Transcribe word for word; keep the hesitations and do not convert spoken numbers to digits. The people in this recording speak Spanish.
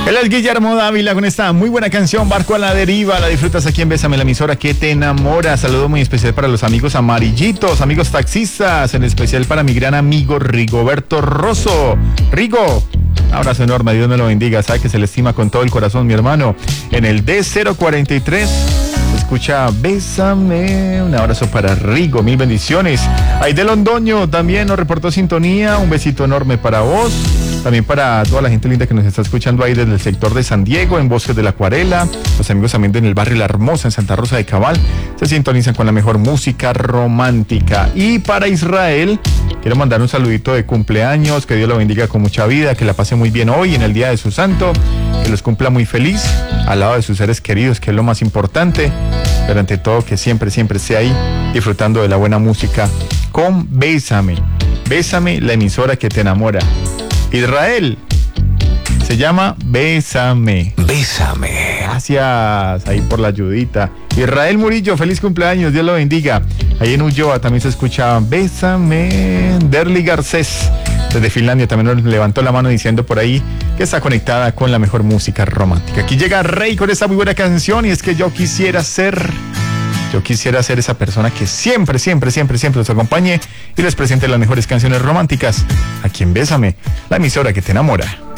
Él es Guillermo Dávila con esta muy buena canción, Barco a la Deriva. La disfrutas aquí en Bésame, la emisora que te enamora. Saludo muy especial para los amigos amarillitos, amigos taxistas, en especial para mi gran amigo Rigoberto Rosso. Rigo, un abrazo enorme, Dios me lo bendiga. Sabe que se le estima con todo el corazón, mi hermano. En el D cero cuarenta y tres escucha Bésame. Un abrazo para Rigo, mil bendiciones. Aide Londoño también nos reportó sintonía. Un besito enorme para vos. También para toda la gente linda que nos está escuchando ahí desde el sector de San Diego, en Bosques de la Acuarela. Los amigos también en el barrio La Hermosa, en Santa Rosa de Cabal, se sintonizan con la mejor música romántica. Y para Israel, quiero mandar un saludito de cumpleaños, que Dios lo bendiga con mucha vida, que la pase muy bien hoy en el día de su santo, que los cumpla muy feliz, al lado de sus seres queridos, que es lo más importante, pero ante todo que siempre, siempre esté ahí disfrutando de la buena música con Bésame. Bésame, la emisora que te enamora. Israel, se llama Bésame. Bésame. Gracias ahí por la ayudita. Israel Murillo, feliz cumpleaños, Dios lo bendiga. Ahí en Ulloa también se escucha Bésame. Derly Garcés, desde Finlandia, también nos levantó la mano diciendo por ahí que está conectada con la mejor música romántica. Aquí llega Rey con esta muy buena canción, y es que yo quisiera ser... Yo quisiera ser esa persona que siempre, siempre, siempre, siempre los acompañe y les presente las mejores canciones románticas aquí en Bésame, la emisora que te enamora.